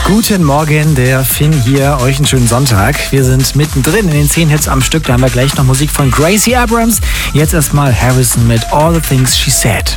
Guten Morgen, der Finn hier. Euch einen schönen Sonntag. Wir sind mittendrin in den 10 Hits am Stück. Da haben wir gleich noch Musik von Gracie Abrams. Jetzt erstmal Harrison mit All the Things She Said.